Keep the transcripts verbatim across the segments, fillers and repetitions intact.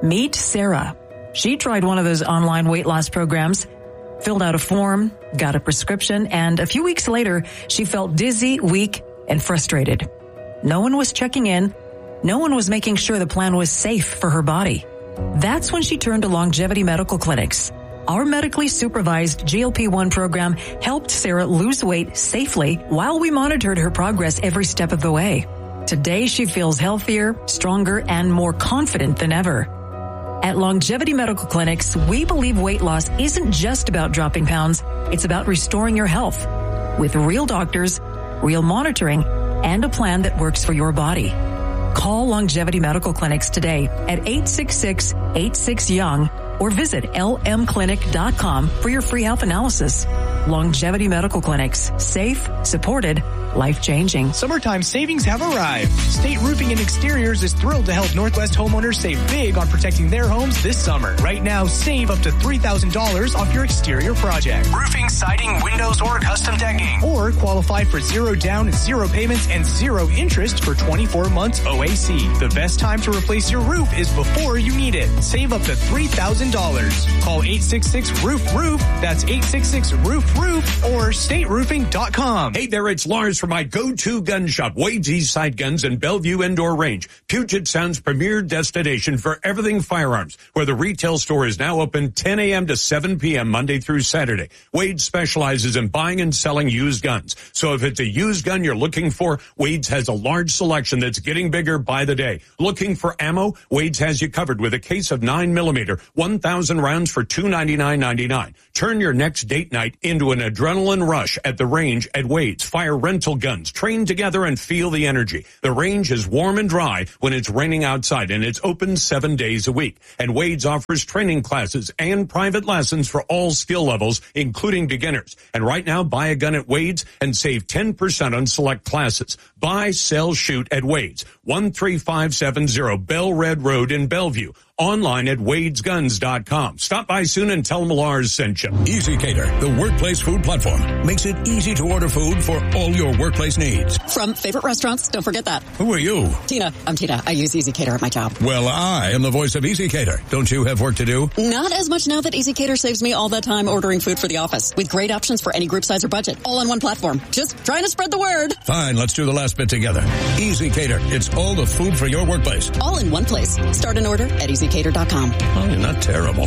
Meet Sarah. She tried one of those online weight loss programs, filled out a form, got a prescription, and a few weeks later, she felt dizzy, weak, and frustrated. No one was checking in. No one was making sure the plan was safe for her body. That's when she turned to Longevity Medical Clinics. Our medically supervised G L P one program helped Sarah lose weight safely while we monitored her progress every step of the way. Today, she feels healthier, stronger, and more confident than ever. At Longevity Medical Clinics, we believe weight loss isn't just about dropping pounds. It's about restoring your health with real doctors, real monitoring, and a plan that works for your body. Call Longevity Medical Clinics today at eight six six, eight six, young or visit L M clinic dot com for your free health analysis. Longevity Medical Clinics. Safe, supported, life-changing. Summertime savings have arrived. State Roofing and Exteriors is thrilled to help Northwest homeowners save big on protecting their homes this summer. Right now, save up to three thousand dollars off your exterior project. Roofing, siding, windows, or custom decking. Or qualify for zero down, zero payments, and zero interest for twenty-four months O A C. The best time to replace your roof is before you need it. Save up to three thousand dollars. Call eight six six, roof roof. That's eight six six, roof roof or state roofing dot com. Hey there, it's Lars for my go-to gun shop, Wade's Eastside Guns and Bellevue Indoor Range, Puget Sound's premier destination for everything firearms, where the retail store is now open ten a.m. to seven p.m. Monday through Saturday. Wade specializes in buying and selling used guns. So if it's a used gun you're looking for, Wade's has a large selection that's getting bigger by the day. Looking for ammo? Wade's has you covered with a case of nine millimeter, one thousand rounds for two hundred ninety-nine ninety-nine. Turn your next date night into an adrenaline rush at the range at Wade's. Fire rental guns, train together and feel the energy. The range is warm and dry when it's raining outside, and it's open seven days a week. And Wade's offers training classes and private lessons for all skill levels, including beginners. And right now, buy a gun at Wade's and save ten percent on select classes. Buy, sell, shoot at Wade's, one three five seven zero Bell Red Road in Bellevue. Online at wades guns dot com. Stop by soon and tell them Lars sent you. Easy Cater, the workplace food platform, makes it easy to order food for all your workplace needs. From favorite restaurants, don't forget that. Who are you? Tina. I'm Tina. I use Easy Cater at my job. Well, I am the voice of Easy Cater. Don't you have work to do? Not as much now that Easy Cater saves me all that time ordering food for the office, with great options for any group size or budget, all on one platform. Just trying to spread the word. Fine, let's do the last bit together. Easy Cater. It's all the food for your workplace. All in one place. Start an order at easy cater dot com. Oh, you're not terrible.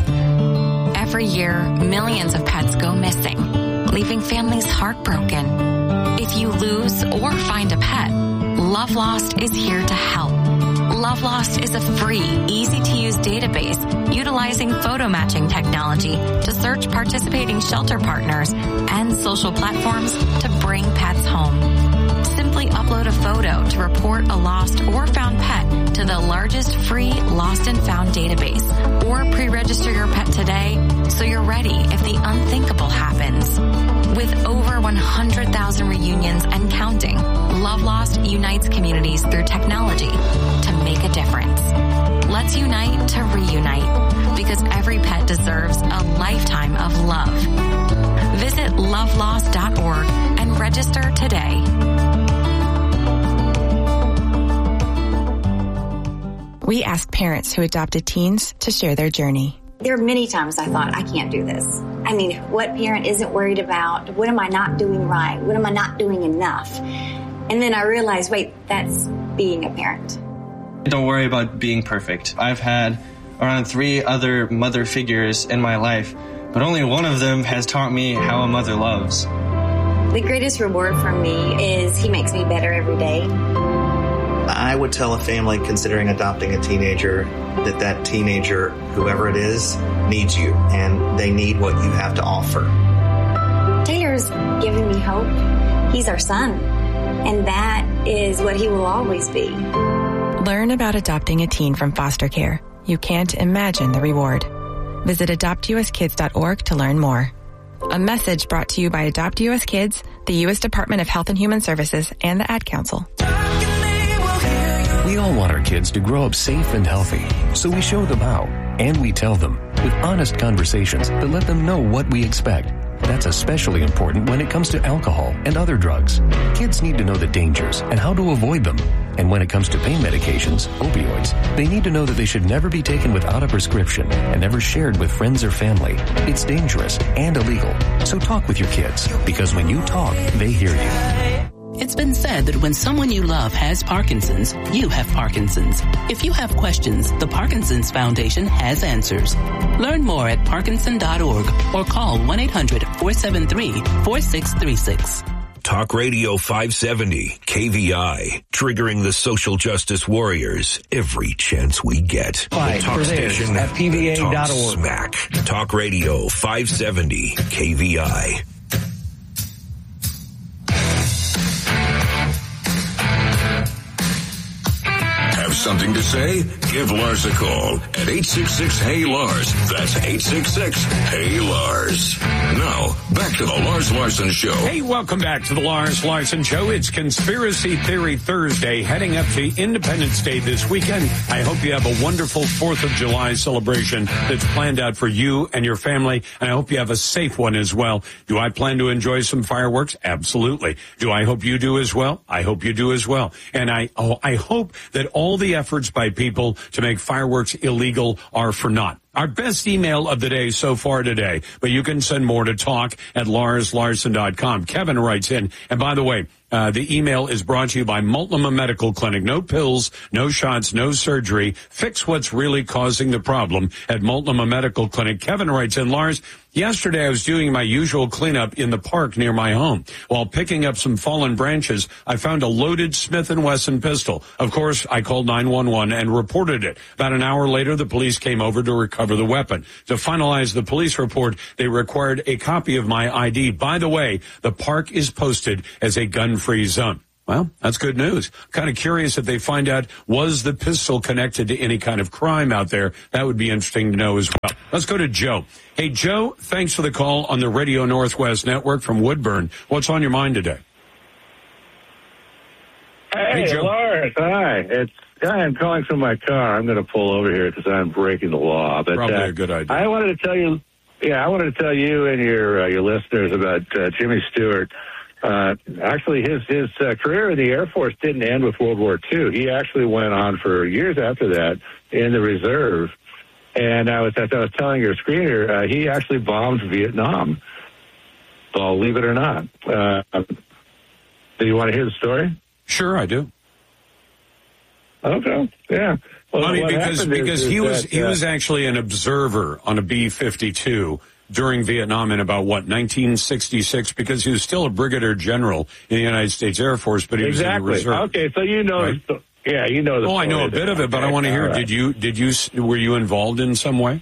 Every year, millions of pets go missing, leaving families heartbroken. If you lose or find a pet, Love Lost is here to help. Love Lost is a free, easy-to-use database utilizing photo matching technology to search participating shelter partners and social platforms to bring pets home. Simply upload a photo to report a lost or found pet to the largest free lost and found database, or pre-register your pet today so you're ready if the unthinkable happens. With over one hundred thousand reunions and counting, Love Lost unites communities through technology to make a difference. Let's unite to reunite, because every pet deserves a lifetime of love. Visit love lost dot org and register today. We asked parents who adopted teens to share their journey. There are many times I thought, I can't do this. I mean, what parent isn't worried about? What am I not doing right? What am I not doing enough? And then I realized, wait, that's being a parent. Don't worry about being perfect. I've had around three other mother figures in my life, but only one of them has taught me how a mother loves. The greatest reward for me is he makes me better every day. I would tell a family considering adopting a teenager that that teenager, whoever it is, needs you, and they need what you have to offer. Taylor's given me hope. He's our son, and that is what he will always be. Learn about adopting a teen from foster care. You can't imagine the reward. Visit adopt u s kids dot org to learn more. A message brought to you by Adopt U S Kids, the U S Department of Health and Human Services, and the Ad Council. We all want our kids to grow up safe and healthy, so we show them how, and we tell them with honest conversations that let them know what we expect. That's especially important when it comes to alcohol and other drugs. Kids need to know the dangers and how to avoid them. And when it comes to pain medications, opioids, they need to know that they should never be taken without a prescription and never shared with friends or family. It's dangerous and illegal. So talk with your kids, because when you talk, they hear you. It's been said that when someone you love has Parkinson's, you have Parkinson's. If you have questions, the Parkinson's Foundation has answers. Learn more at parkinson dot org or call one eight hundred four seven three four six three six. Talk Radio five seventy, K V I, triggering the social justice warriors every chance we get. Fight the talk for this station at P V A dot org. Smack. Talk Radio five seventy, K V I. Have something to say? Give Lars a call at eight six six, H E Y, Lars. That's eight six six, H E Y, Lars. Now, back to the Lars Larson Show. Hey, welcome back to the Lars Larson Show. It's Conspiracy Theory Thursday, heading up to Independence Day this weekend. I hope you have a wonderful fourth of July celebration that's planned out for you and your family, and I hope you have a safe one as well. Do I plan to enjoy some fireworks? Absolutely. Do I hope you do as well? I hope you do as well. And I, oh, I hope that all the efforts by people to make fireworks illegal are for naught. Our best email of the day so far today, but you can send more to talk at lars larson dot com. Kevin writes in, and by the way, uh, the email is brought to you by Multnomah Medical Clinic. No pills, no shots, no surgery. Fix what's really causing the problem at Multnomah Medical Clinic. Kevin writes in, Lars, yesterday I was doing my usual cleanup in the park near my home. While picking up some fallen branches, I found a loaded Smith and Wesson pistol. Of course, I called nine one one and reported it. About an hour later, the police came over to recover the weapon. To finalize the police report, they required a copy of my I D. By the way, the park is posted as a gun-free zone. Well, that's good news. Kind of curious if they find out, was the pistol connected to any kind of crime out there? That would be interesting to know as well. Let's go to Joe. Hey, Joe, thanks for the call on the Radio Northwest Network from Woodburn. What's on your mind today? Hey, Hey, Joe. Lars. Hi. It's I'm calling from my car. I'm going to pull over here because I'm breaking the law. But Probably uh, a good idea. I wanted to tell you, yeah, I wanted to tell you and your uh, your listeners about uh, Jimmy Stewart. Uh, actually, his his uh, career in the Air Force didn't end with World War Two. He actually went on for years after that in the reserve. And I was, as I was telling your screener, uh, he actually bombed Vietnam. Believe it or not. Uh, do you want to hear the story? Sure, I do. Okay. Yeah. Well, I mean, what because happened because is, he is was that, he uh, was actually an observer on a B fifty-two during Vietnam in about what nineteen sixty-six, because he was still a brigadier general in the United States Air Force, but he was in the exactly. reserve. Okay, so you know, Right? the, yeah, you know the. Oh, I know a story bit of there. it, but I Okay, want to hear. all right. Did you did you were you involved in some way?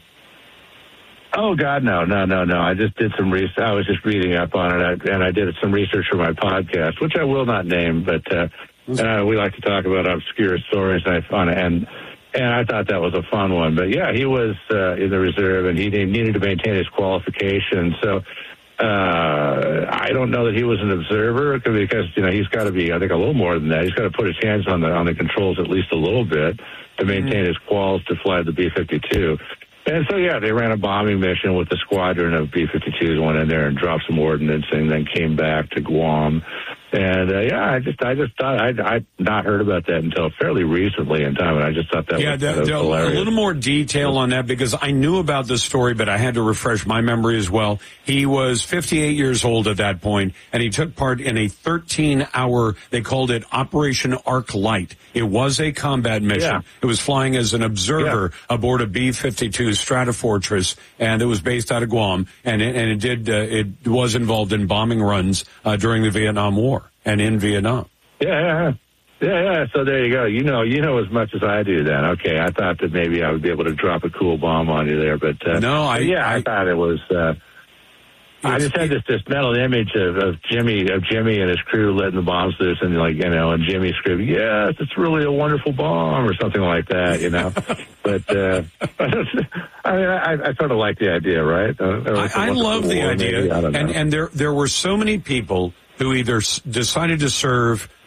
Oh God, no, no, no, no. I just did some research. I was just reading up on it, I, and I did some research for my podcast, which I will not name, but uh, uh, we like to talk about obscure stories. And I found it, and and I thought that was a fun one. But yeah, he was uh, in the reserve, and he needed to maintain his qualifications. So uh, I don't know that he was an observer because you know he's got to be, I think, a little more than that. He's got to put his hands on the on the controls at least a little bit to maintain his quals to fly the B fifty-two. And so, yeah, they ran a bombing mission with the squadron of B fifty-twos, went in there and dropped some ordnance, and then came back to Guam. And, uh, yeah, I just I just thought I'd, I'd not heard about that until fairly recently in time, and I just thought that Yeah, was, the, that was the, a hilarious. little more detail on that, because I knew about the story, but I had to refresh my memory as well. He was fifty-eight years old at that point, and he took part in a thirteen hour, they called it Operation Arc Light. It was a combat mission. Yeah. It was flying as an observer yeah. aboard a B fifty-two Stratofortress, and it was based out of Guam, and it, and it did uh, it was involved in bombing runs uh, during the Vietnam War and in Vietnam. Yeah, yeah, yeah, yeah. So there you go. You know, you know as much as I do. Then, okay. I thought that maybe I would be able to drop a cool bomb on you there, but uh, no, I but yeah, I, I thought it was. Uh, I just had this this mental image of, of Jimmy of Jimmy and his crew letting the bombs loose, and like you know, and Jimmy screaming, "Yes, it's really a wonderful bomb," or something like that, you know. But uh, I mean, I, I sort of like the idea, right? Uh, I, I love the war, idea, maybe, I don't know. and and there there were so many people who either s- decided to serve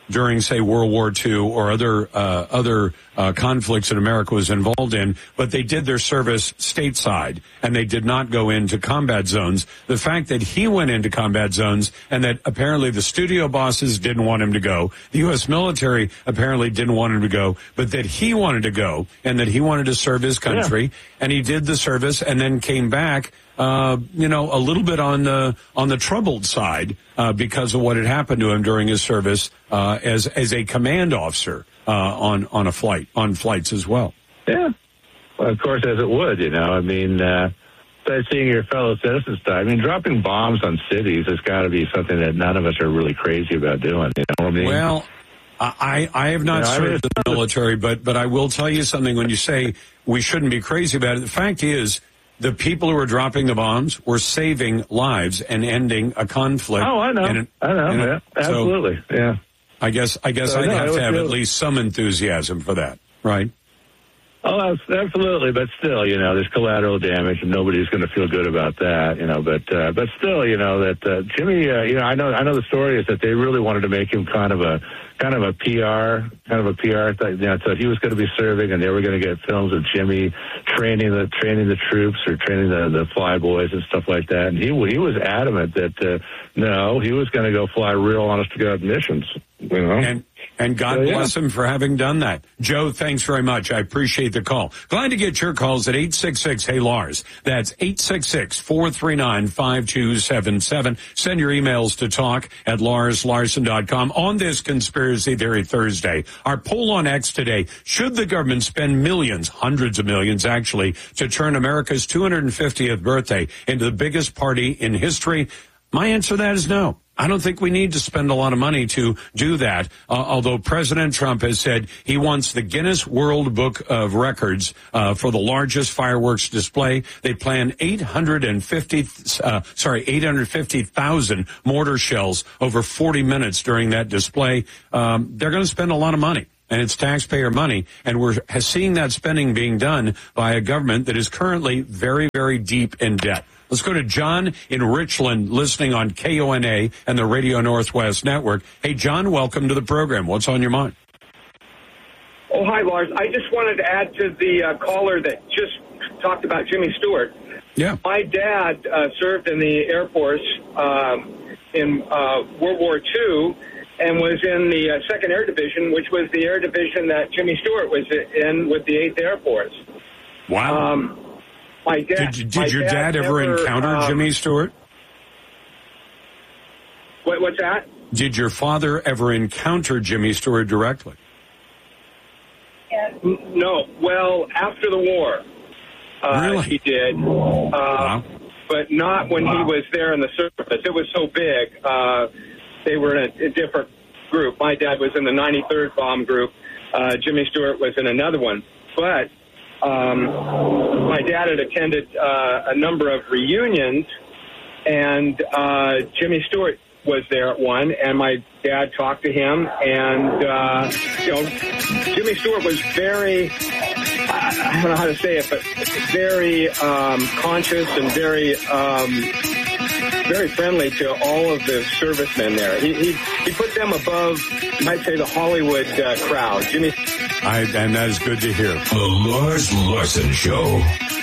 during, say, World War Two or other uh, other uh, conflicts that America was involved in, but they did their service stateside, and they did not go into combat zones. The fact that he went into combat zones and that apparently the studio bosses didn't want him to go, the U S military apparently didn't want him to go, but that he wanted to go and that he wanted to serve his country, yeah. and he did the service and then came back, uh, you know, a little bit on the on the troubled side uh, because of what had happened to him during his service uh, as as a command officer uh, on on a flight on flights as well. Yeah, well, of course, as it would, you know. I mean, uh, seeing your fellow citizens die. I mean, dropping bombs on cities has got to be something that none of us are really crazy about doing. You know what I mean? Well, I I have not you know, served I mean, in the military, but but I will tell you something. When you say we shouldn't be crazy about it, the fact is, the people who were dropping the bombs were saving lives and ending a conflict. Oh, I know. And, I know. and, yeah, absolutely. So yeah. I guess I guess so, I'd no, have to have good. at least some enthusiasm for that, right? Oh, absolutely. But still, you know, there's collateral damage, and nobody's going to feel good about that, you know. But uh, but still, you know, that uh, Jimmy, uh, you know, I know I know the story is that they really wanted to make him kind of a kind of a P R, kind of a P R thing. You know, so he was going to be serving, and they were going to get films of Jimmy training the training the troops or training the the fly boys and stuff like that. And he he was adamant that uh, no, he was going to go fly real, honest to God missions. You know. And and God so, yeah. bless him for having done that. Joe, thanks very much. I appreciate the call. Glad to get your calls at eight six six, hey Lars. That's eight six six, four three nine, five two seven seven. Send your emails to talk at lars larson dot com. On this Conspiracy Theory Thursday, our poll on X today, should the government spend millions, hundreds of millions actually, to turn America's two hundred fiftieth birthday into the biggest party in history? My answer to that is no. I don't think we need to spend a lot of money to do that, uh, although President Trump has said he wants the Guinness World Book of Records uh, for the largest fireworks display. They plan eight hundred fifty, uh, sorry, eight hundred fifty thousand mortar shells over forty minutes during that display. Um, they're going to spend a lot of money. And it's taxpayer money, and we're seeing that spending being done by a government that is currently very, very deep in debt. Let's go to John in Richland, listening on K O N A and the Radio Northwest Network. Hey, John, welcome to the program. What's on your mind? Oh, hi, Lars. I just wanted to add to the uh, caller that just talked about Jimmy Stewart. Yeah. My dad uh, served in the Air Force um, in uh, World War Two and was in the uh, second Air Division, which was the air division that Jimmy Stewart was in with the eighth Air Force. Wow. Um, My dad, did did my your dad, dad ever never, encounter um, Jimmy Stewart? What, what's that? Did your father ever encounter Jimmy Stewart directly? N- No. Well, after the war, uh, really? he did. Uh, wow. But not when wow. he was there in the service. It was so big. Uh, they were in a, a different group. My dad was in the ninety-third Bomb Group. Uh, Jimmy Stewart was in another one. But um, my dad had attended uh, a number of reunions, and uh, Jimmy Stewart was there at one, and my dad talked to him, and, uh, you know, Jimmy Stewart was very, I don't know how to say it, but very um, conscious and very, um, very friendly to all of the servicemen there. He, he, he put them above, you might say, the Hollywood uh, crowd. Jimmy. I, and that is good to hear. The Lars Larson Show.